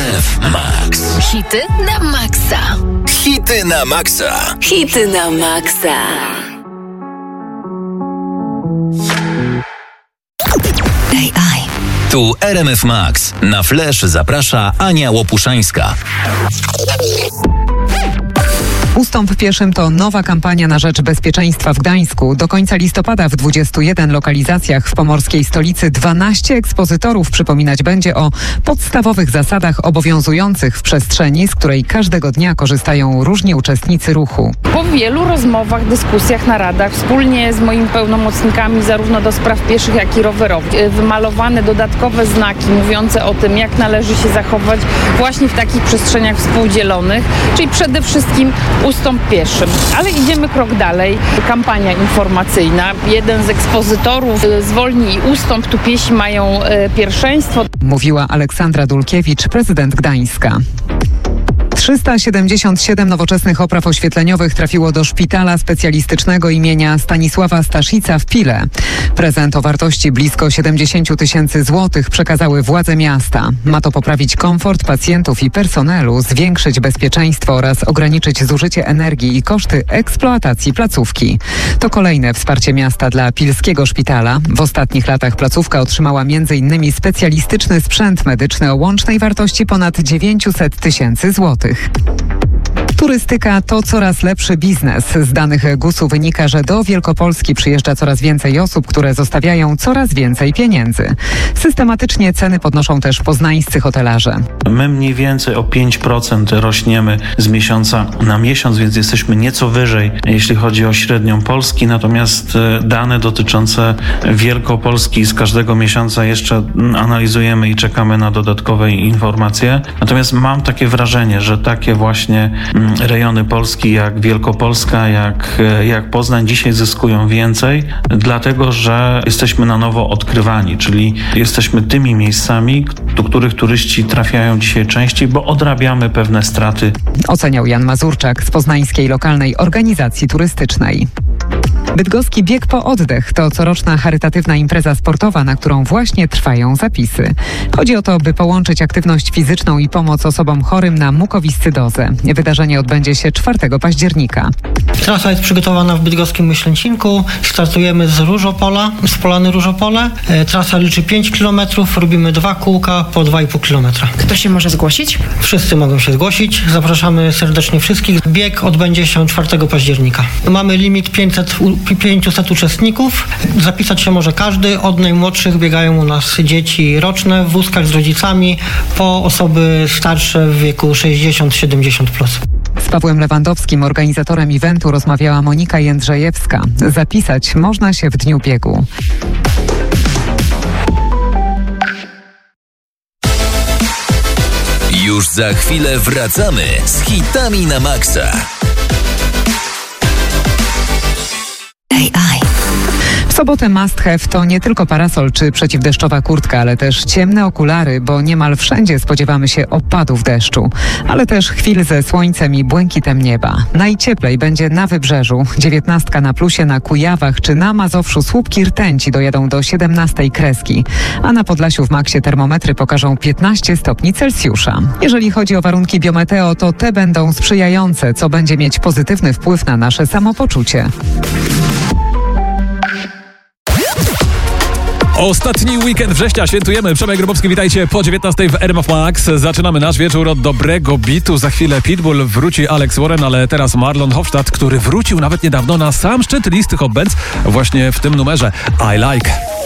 RMF Max. Hity na maksa. Hity na maksa. Hity na maksa. AI. Tu RMF Max. Na Flash zaprasza Ania Łopuszańska. Ustąp pieszym to nowa kampania na rzecz bezpieczeństwa w Gdańsku. Do końca listopada w 21 lokalizacjach w pomorskiej stolicy 12 ekspozytorów przypominać będzie o podstawowych zasadach obowiązujących w przestrzeni, z której każdego dnia korzystają różni uczestnicy ruchu. Po wielu rozmowach, dyskusjach, naradach wspólnie z moimi pełnomocnikami zarówno do spraw pieszych, jak i rowerowych wymalowane dodatkowe znaki mówiące o tym, jak należy się zachować właśnie w takich przestrzeniach współdzielonych, czyli przede wszystkim ustąp pieszym. Ale idziemy krok dalej. Kampania informacyjna. Jeden z ekspozytorów zwolni i ustąp. Tu piesi mają pierwszeństwo. Mówiła Aleksandra Dulkiewicz, prezydent Gdańska. 377 nowoczesnych opraw oświetleniowych trafiło do szpitala specjalistycznego imienia Stanisława Staszica w Pile. Prezent o wartości blisko 70 000 złotych przekazały władze miasta. Ma to poprawić komfort pacjentów i personelu, zwiększyć bezpieczeństwo oraz ograniczyć zużycie energii i koszty eksploatacji placówki. To kolejne wsparcie miasta dla pilskiego szpitala. W ostatnich latach placówka otrzymała m.in. specjalistyczny sprzęt medyczny o łącznej wartości ponad 900 000 złotych. Turystyka to coraz lepszy biznes. Z danych GUS-u wynika, że do Wielkopolski przyjeżdża coraz więcej osób, które zostawiają coraz więcej pieniędzy. Systematycznie ceny podnoszą też poznańscy hotelarze. My mniej więcej o 5% rośniemy z miesiąca na miesiąc, więc jesteśmy nieco wyżej, jeśli chodzi o średnią Polski. Natomiast dane dotyczące Wielkopolski z każdego miesiąca jeszcze analizujemy i czekamy na dodatkowe informacje. Natomiast mam takie wrażenie, że takie właśnie rejony Polski jak Wielkopolska, jak Poznań dzisiaj zyskują więcej, dlatego że jesteśmy na nowo odkrywani, czyli jesteśmy tymi miejscami, do których turyści trafiają dzisiaj częściej, bo odrabiamy pewne straty. Oceniał Jan Mazurczak z poznańskiej lokalnej organizacji turystycznej. Bydgoski Bieg po oddech to coroczna charytatywna impreza sportowa, na którą właśnie trwają zapisy. Chodzi o to, by połączyć aktywność fizyczną i pomoc osobom chorym na mukowiscydozę. Wydarzenie odbędzie się 4 października. Trasa jest przygotowana w bydgoskim Myślęcinku. Startujemy z Różopola, z Polany Różopole. Trasa liczy 5 km, robimy 2 kółka po 2,5 km. Kto się może zgłosić? Wszyscy mogą się zgłosić. Zapraszamy serdecznie wszystkich. Bieg odbędzie się 4 października. Mamy limit 500 uczestników. Zapisać się może każdy. Od najmłodszych biegają u nas dzieci roczne w wózkach z rodzicami, po osoby starsze w wieku 60-70+. Z Pawłem Lewandowskim, organizatorem eventu, rozmawiała Monika Jędrzejewska. Zapisać można się w dniu biegu. Już za chwilę wracamy z hitami na maksa. AI. W sobotę must have to nie tylko parasol czy przeciwdeszczowa kurtka, ale też ciemne okulary, bo niemal wszędzie spodziewamy się opadów deszczu, ale też chwil ze słońcem i błękitem nieba. Najcieplej będzie na Wybrzeżu, 19 na plusie na Kujawach czy na Mazowszu słupki rtęci dojadą do 17 kreski, a na Podlasiu w maksie termometry pokażą 15 stopni Celsjusza. Jeżeli chodzi o warunki biometeo, to te będą sprzyjające, co będzie mieć pozytywny wpływ na nasze samopoczucie. Ostatni weekend września świętujemy. Przemek Grabowski, witajcie po 19 w RMF Max. Zaczynamy nasz wieczór od dobrego bitu. Za chwilę Pitbull, wróci Alex Warren, ale teraz Marlon Hofstadt, który wrócił nawet niedawno na sam szczyt listy Hot Bands właśnie w tym numerze I Like.